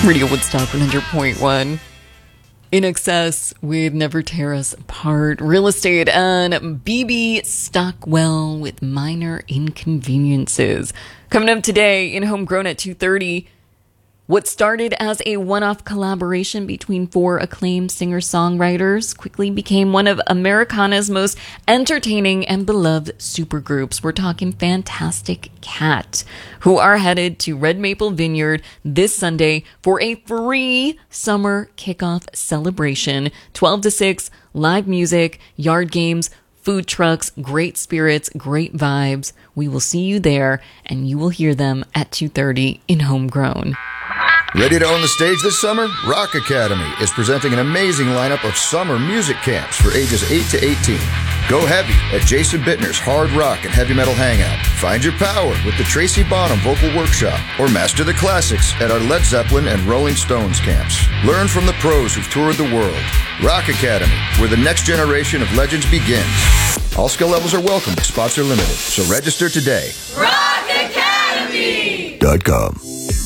Radio Woodstock 100.1. In Excess with Never Tear Us Apart, Real Estate, and BB Stockwell with Minor Inconveniences. Coming up today in Homegrown at 2:30, what started as a one-off collaboration between four acclaimed singer-songwriters quickly became one of Americana's most entertaining and beloved supergroups. We're talking Fantastic Cat, who are headed to Red Maple Vineyard this Sunday for a free summer kickoff celebration. 12 to 6, live music, yard games, food trucks, great spirits, great vibes. We will see you there, and you will hear them at 2:30 in Homegrown. Ready to own the stage this summer? Rock Academy is presenting an amazing lineup of summer music camps for ages 8 to 18. Go heavy at Jason Bittner's Hard Rock and Heavy Metal Hangout. Find your power with the Tracy Bonham Vocal Workshop, or master the classics at our Led Zeppelin and Rolling Stones camps. Learn from the pros who've toured the world. Rock Academy, where the next generation of legends begins. All skill levels are welcome. Spots are limited, so register today. RockAcademy.com.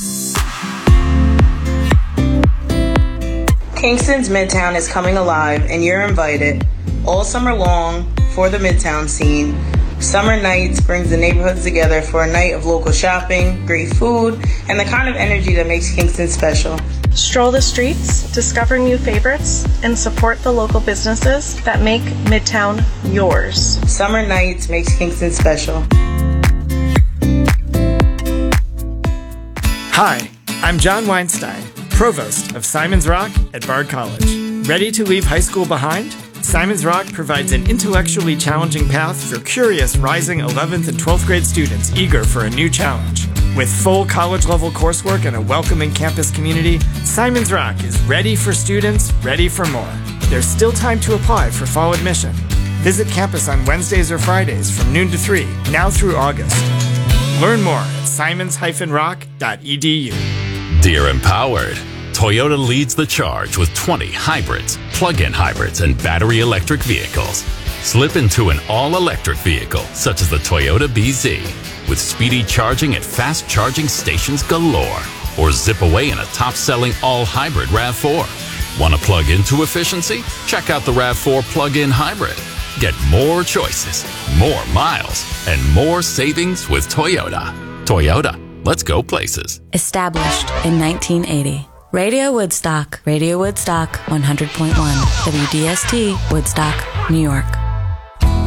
Kingston's Midtown is coming alive, and you're invited all summer long for the Midtown scene. Summer Nights brings the neighborhoods together for a night of local shopping, great food, and the kind of energy that makes Kingston special. Stroll the streets, discover new favorites, and support the local businesses that make Midtown yours. Summer Nights makes Kingston special. Hi, I'm John Weinstein, Provost of Simon's Rock at Bard College. Ready to leave high school behind? Simon's Rock provides an intellectually challenging path for curious rising 11th and 12th grade students eager for a new challenge. With full college-level coursework and a welcoming campus community, Simon's Rock is ready for students, ready for more. There's still time to apply for fall admission. Visit campus on Wednesdays or Fridays from noon to 3, now through August. Learn more at simonsrock.edu. Dear Empowered, Toyota leads the charge with 20 hybrids, plug-in hybrids, and battery electric vehicles. Slip into an all-electric vehicle, such as the Toyota BZ, with speedy charging at fast charging stations galore. Or zip away in a top-selling all-hybrid RAV4. Want to plug into efficiency? Check out the RAV4 plug-in hybrid. Get more choices, more miles, and more savings with Toyota. Toyota, let's go places. Established in 1980. Radio Woodstock 100.1, WDST, Woodstock, New York.